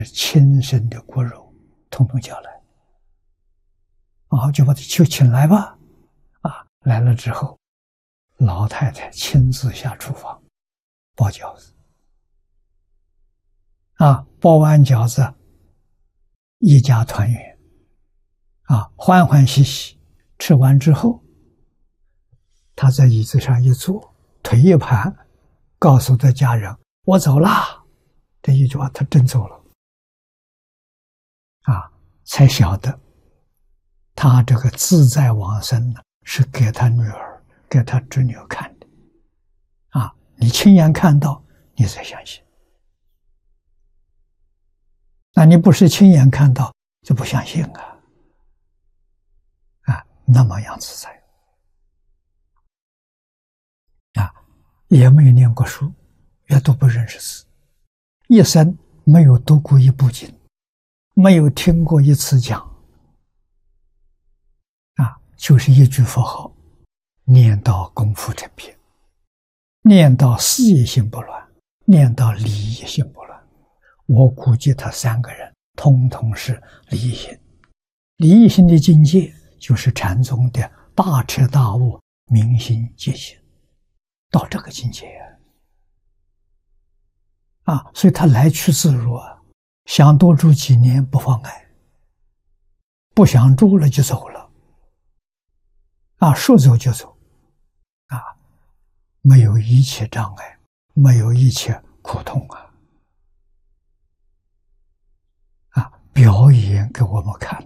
亲生的骨肉，统统叫来，就把他就请来吧，来了之后，老太太亲自下厨房包饺子，包完饺子，一家团圆，欢欢喜喜。吃完之后，他在椅子上一坐，腿一盘，告诉他家人：“我走啦。”这一句话，他真走了。才晓得他这个自在往生呢，是给他女儿、给他侄女看的。你亲眼看到，你才相信。那你不是亲眼看到，就不相信那么样自在。也没有念过书，也都不认识字，一生没有读过一部经，没有听过一次讲，就是一句佛号，念到功夫成片，念到事业心不乱，念到利益心不乱。我估计他三个人通通是利益心。利益心的境界就是禅宗的大彻大悟、明心见性，到这个境界所以他来去自如想多住几年不妨碍，不想住了就走了，说走就走，没有一切障碍，没有一切苦痛表演给我们看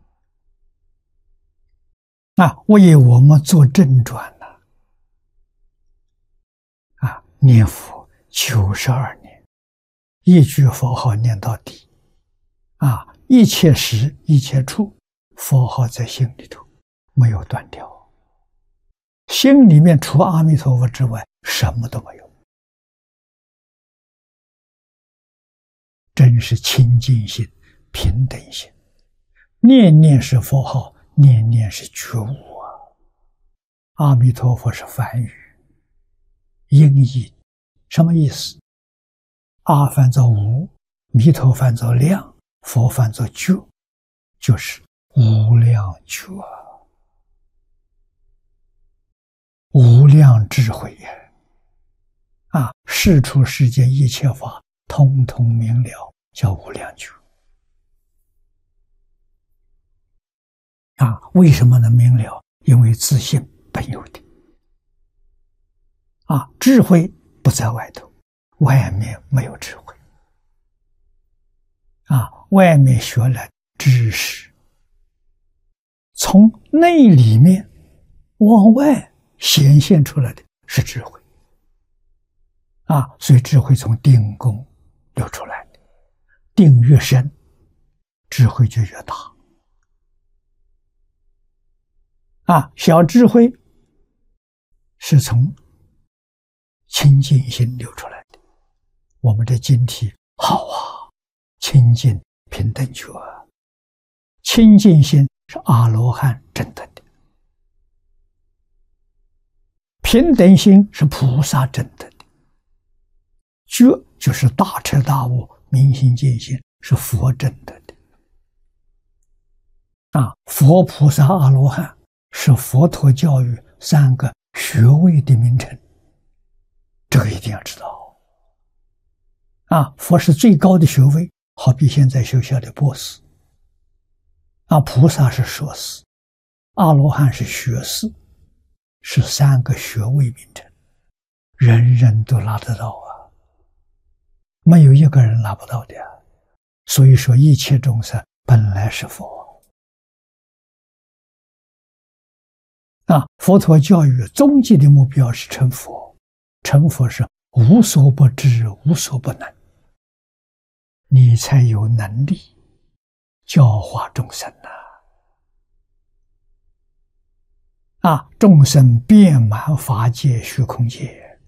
为我们做正转念佛92年，一句佛号念到底，一切时一切处，佛号在心里头没有断掉，心里面除阿弥陀佛之外什么都没有，真是清净心、平等心，念念是佛号，念念是觉悟阿弥陀佛是梵语，音译什么意思？阿翻作无，弥陀翻作量，佛翻作觉，就是无量觉，无量智慧世出世间一切法通通明了，叫无量觉为什么能明了？因为自信本有的智慧不在外头，外面没有智慧外面学来知识，从内里面往外显现出来的是智慧所以智慧从定功流出来的，定越深，智慧就越大小智慧是从清净心流出来的。我们的经题好清净平等觉，清净心是阿罗汉证得的，平等心是菩萨证得的，觉就是大彻大悟、明心见性，是佛证得的佛菩萨阿罗汉是佛陀教育3个学位的名称，这个一定要知道佛是最高的学位，好比现在学校的博士菩萨是硕士，阿罗汉是学士，是3个学位名称，人人都拿得到没有一个人拿不到的所以说一切众生本来是佛佛陀教育终极的目标是成佛，成佛是无所不知、无所不能，你才有能力教化众生众生遍满法界虚空界，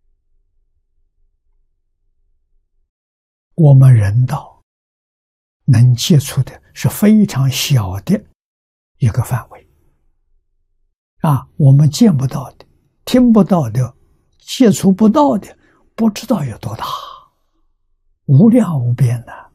我们人道能接触的是非常小的一个范围我们见不到的、听不到的、接触不到的，不知道有多大，无量无边